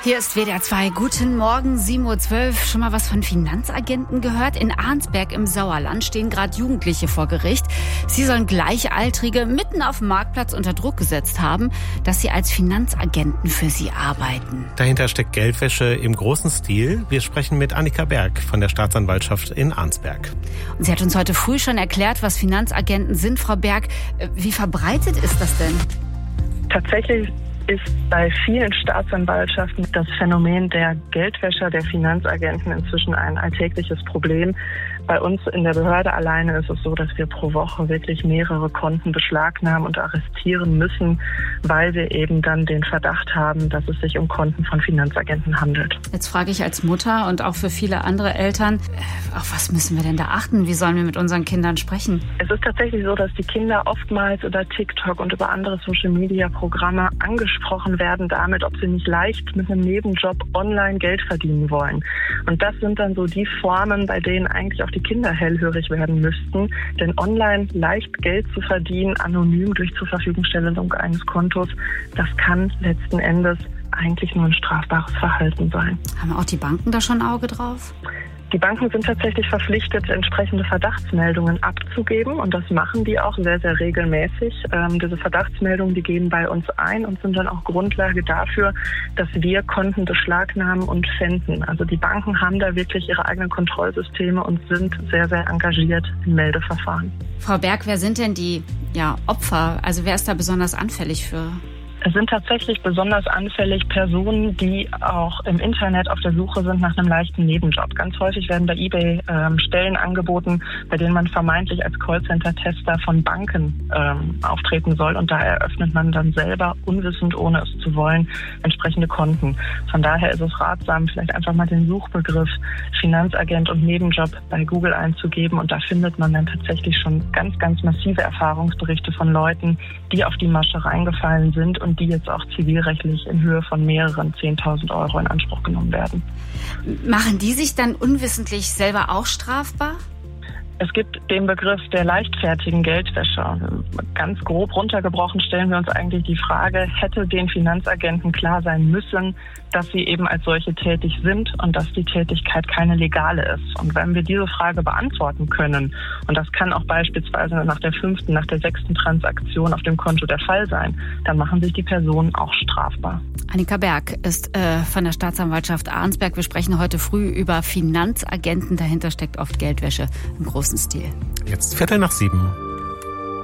Hier ist WDR 2. Guten Morgen, 7:12 Uhr. Schon mal was von Finanzagenten gehört? In Arnsberg im Sauerland stehen gerade Jugendliche vor Gericht. Sie sollen Gleichaltrige mitten auf dem Marktplatz unter Druck gesetzt haben, dass sie als Finanzagenten für sie arbeiten. Dahinter steckt Geldwäsche im großen Stil. Wir sprechen mit Annika Berg von der Staatsanwaltschaft in Arnsberg. Und sie hat uns heute früh schon erklärt, was Finanzagenten sind. Frau Berg, wie verbreitet ist das denn? Tatsächlich ist bei vielen Staatsanwaltschaften das Phänomen der Geldwäscher, der Finanzagenten inzwischen ein alltägliches Problem. Bei uns in der Behörde alleine ist es so, dass wir pro Woche wirklich mehrere Konten beschlagnahmen und arrestieren müssen, weil wir eben dann den Verdacht haben, dass es sich um Konten von Finanzagenten handelt. Jetzt frage ich als Mutter und auch für viele andere Eltern, auf was müssen wir denn da achten? Wie sollen wir mit unseren Kindern sprechen? Es ist tatsächlich so, dass die Kinder oftmals über TikTok und über andere Social-Media-Programme angesprochen werden damit, ob sie nicht leicht mit einem Nebenjob online Geld verdienen wollen. Und das sind dann so die Formen, bei denen eigentlich auch die Kinder hellhörig werden müssten. Denn online leicht Geld zu verdienen, anonym durch Zurverfügungstellung eines Kontos, das kann letzten Endes eigentlich nur ein strafbares Verhalten sein. Haben auch die Banken da schon ein Auge drauf? Die Banken sind tatsächlich verpflichtet, entsprechende Verdachtsmeldungen abzugeben und das machen die auch sehr, sehr regelmäßig. Diese Verdachtsmeldungen, die gehen bei uns ein und sind dann auch Grundlage dafür, dass wir Konten beschlagnahmen und pfänden. Also die Banken haben da wirklich ihre eigenen Kontrollsysteme und sind sehr, sehr engagiert im Meldeverfahren. Frau Berg, wer sind denn die Opfer? Also wer ist da besonders anfällig für? Es sind tatsächlich besonders anfällig Personen, die auch im Internet auf der Suche sind nach einem leichten Nebenjob. Ganz häufig werden bei eBay Stellen angeboten, bei denen man vermeintlich als Callcenter-Tester von Banken auftreten soll. Und da eröffnet man dann selber, unwissend, ohne es zu wollen, entsprechende Konten. Von daher ist es ratsam, vielleicht einfach mal den Suchbegriff Finanzagent und Nebenjob bei Google einzugeben. Und da findet man dann tatsächlich schon ganz, ganz massive Erfahrungsberichte von Leuten, die auf die Masche reingefallen sind und die jetzt auch zivilrechtlich in Höhe von mehreren 10.000 Euro in Anspruch genommen werden. Machen die sich dann unwissentlich selber auch strafbar? Es gibt den Begriff der leichtfertigen Geldwäsche. Ganz grob runtergebrochen stellen wir uns eigentlich die Frage, hätte den Finanzagenten klar sein müssen, dass sie eben als solche tätig sind und dass die Tätigkeit keine legale ist. Und wenn wir diese Frage beantworten können, und das kann auch beispielsweise nach der 5., nach der 6. Transaktion auf dem Konto der Fall sein, dann machen sich die Personen auch strafbar. Annika Berg ist von der Staatsanwaltschaft Arnsberg. Wir sprechen heute früh über Finanzagenten. Dahinter steckt oft Geldwäsche im großen Stil. Jetzt 7:15.